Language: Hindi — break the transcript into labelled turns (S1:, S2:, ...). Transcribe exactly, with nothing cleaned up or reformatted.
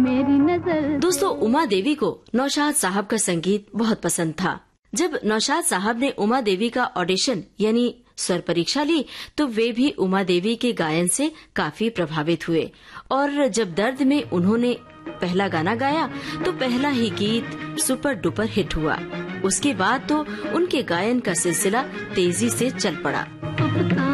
S1: मेरी नजर।
S2: दोस्तों, उमा देवी को नौशाद साहब का संगीत बहुत पसंद था। जब नौशाद साहब ने उमा देवी का ऑडिशन यानी स्वर परीक्षा ली तो वे भी उमा देवी के गायन से काफी प्रभावित हुए और जब दर्द में उन्होंने पहला गाना गाया तो पहला ही गीत सुपर डुपर हिट हुआ। उसके बाद तो उनके गायन का सिलसिला तेजी से चल पड़ा।